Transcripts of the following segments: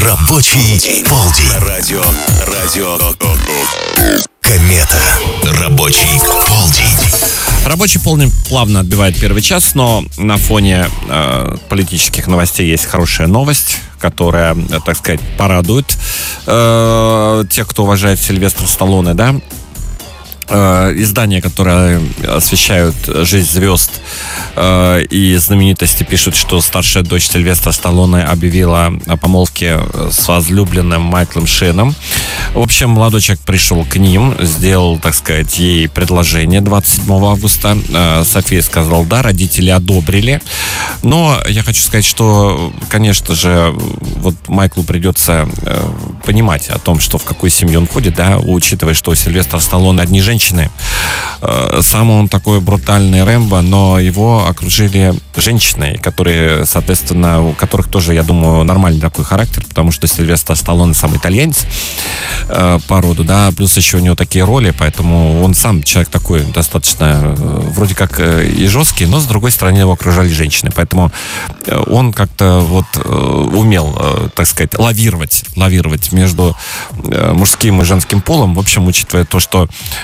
Рабочий полдень. Радио Комета. Рабочий полдень. Рабочий полдень плавно отбивает первый час, но на фоне политических новостей есть хорошая новость, которая, так сказать, порадует тех, кто уважает Сильвестра Сталлоне, да. Издания, которые освещают жизнь звезд и знаменитости, пишут, что старшая дочь Сильвестра Сталлоне объявила о помолвке с возлюбленным Майклом Шеном. В общем, молодой человек пришел к ним, сделал, так сказать, ей предложение 27 августа. София сказала да, родители одобрили. Но я хочу сказать, что, конечно же, вот Майклу придется понимать о том, что в какую семью он ходит, да, учитывая, что у Сильвестра Сталлоне одни женщины. Сам он такой брутальный Рэмбо, но его окружили женщины, которые, соответственно, у которых тоже, я думаю, нормальный такой характер, потому что Сильвестр Сталлоне сам итальянец по роду, да, плюс еще у него такие роли, поэтому он сам человек такой достаточно вроде как и жесткий, но с другой стороны его окружали женщины, поэтому он как-то вот умел, так сказать, лавировать между мужским и женским полом, в общем, учитывая то, что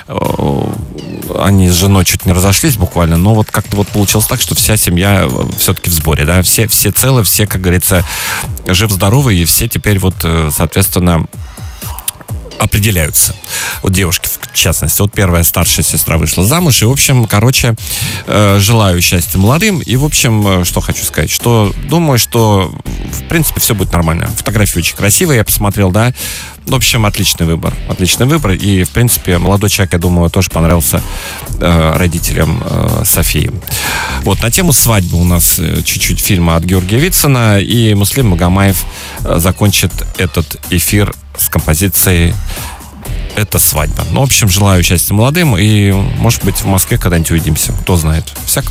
они с женой чуть не разошлись буквально, но вот как-то вот получилось так, что вся семья все-таки в сборе, да, все целы, все, как говорится, жив-здоровы, и все теперь вот, соответственно, определяются. Вот девушки, в частности. Вот первая старшая сестра вышла замуж. И, в общем, желаю счастья молодым. И, в общем, что хочу сказать, что думаю, что, в принципе, все будет нормально. Фотографии очень красивые, я посмотрел, да. В общем, отличный выбор. И, в принципе, молодой человек, я думаю, тоже понравился родителям Софии. Вот, на тему свадьбы у нас чуть-чуть фильма от Георгия Вицина. И Муслим Магомаев закончит этот эфир с композицией «Это свадьба». Ну, в общем, желаю счастья молодым. И, может быть, в Москве когда-нибудь увидимся. Кто знает. Всяко